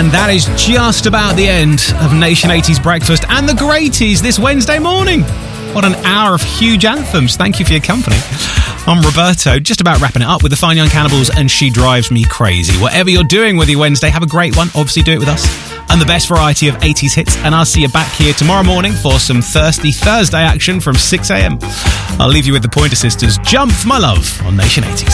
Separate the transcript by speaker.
Speaker 1: And that is just about the end of Nation 80s Breakfast and the Greaties this Wednesday morning. What an hour of huge anthems. Thank you for your company. I'm Roberto, just about wrapping it up with the Fine Young Cannibals and She Drives Me Crazy. Whatever you're doing with your Wednesday, have a great one. Obviously, do it with us. And the best variety of 80s hits. And I'll see you back here tomorrow morning for some Thirsty Thursday action from 6 a.m. I'll leave you with the Pointer Sisters' Jump, My Love, on Nation 80s.